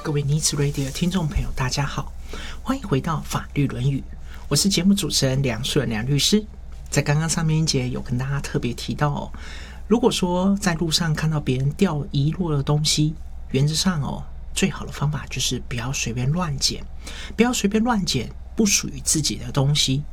各位尼子 Radio 的听众朋友，大家好，欢迎回到法律论语，我是节目主持人梁顺梁律师。在刚刚上面一节有跟大家特别提到如果说在路上看到别人掉遗落的东西，原则上最好的方法就是不要随便乱捡，不要随便乱捡不属于自己的东西，